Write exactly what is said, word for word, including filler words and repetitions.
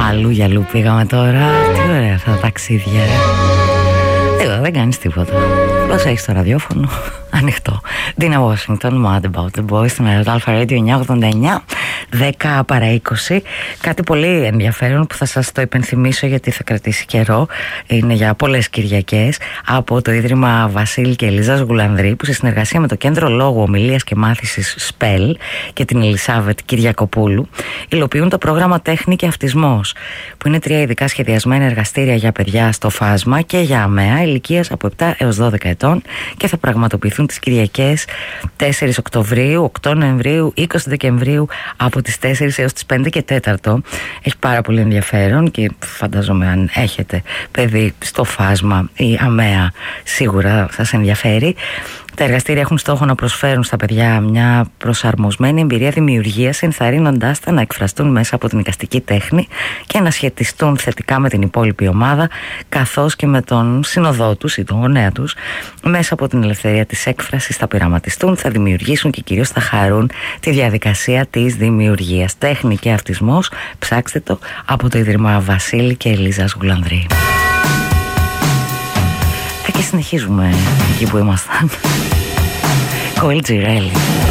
Αλλού για αλλού πήγαμε τώρα. Τι ωραία αυτά τα ταξίδια. Εδώ δεν κάνεις τίποτα. Πώς έχεις το ραδιόφωνο ανοιχτό. Ντίνα Washington, Mad About the Boys, στην Alpha Radio εννιακόσια ογδόντα εννιά, δέκα παρά είκοσι. Κάτι πολύ ενδιαφέρον που θα σας το υπενθυμίσω γιατί θα κρατήσει καιρό. Είναι για πολλές Κυριακές από το Ίδρυμα Βασίλη και Ελίζας Γουλανδρή, που σε συνεργασία με το Κέντρο Λόγου, Ομιλίας και Μάθησης ΣΠΕΛ και την Ελισάβετ Κυριακοπούλου υλοποιούν το πρόγραμμα Τέχνη και Αυτισμός, που είναι τρία ειδικά σχεδιασμένα εργαστήρια για παιδιά στο φάσμα και για αμαία ηλικίας από επτά έως δώδεκα ετών και θα πραγματοποιηθούν τις Κυριακές τέσσερις Οκτωβρίου, οκτώ Νοεμβρίου, είκοσι Δεκεμβρίου από τις τέσσερις έως τις πέντε και τέταρτο. Έχει πάρα πολύ ενδιαφέρον και φαντάζομαι αν έχετε παιδί στο φάσμα ή αμαία σίγουρα σας ενδιαφέρει. Τα εργαστήρια έχουν στόχο να προσφέρουν στα παιδιά μια προσαρμοσμένη εμπειρία δημιουργίας, ενθαρρύνοντάς τα να εκφραστούν μέσα από την εικαστική τέχνη και να σχετιστούν θετικά με την υπόλοιπη ομάδα, καθώς και με τον συνοδό τους ή τον γονέα τους. Μέσα από την ελευθερία της έκφρασης θα πειραματιστούν, θα δημιουργήσουν και κυρίως θα χαρούν τη διαδικασία της δημιουργίας. Τέχνη και Αυτισμός, ψάξτε το από το Ίδρυμα Βασίλη και Ελίζας Γουλανδρή. Και συνεχίζουμε εκεί που ήμασταν. Κοέλ Τζιρέλη.